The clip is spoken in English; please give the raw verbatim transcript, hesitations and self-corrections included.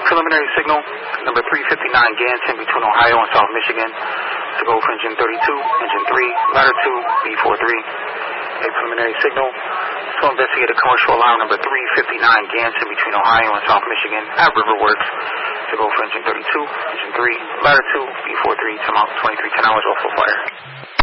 preliminary signal, number three fifty-nine Ganson between Ohio and South Michigan, to go for engine thirty-two, engine three, ladder two, B forty-three. A preliminary signal to investigate a commercial alarm number three fifty-nine Ganson between Ohio and South Michigan at Riverworks, to go for engine thirty-two, engine three, ladder two, B forty-three, to mount twenty-three ten hours off of fire.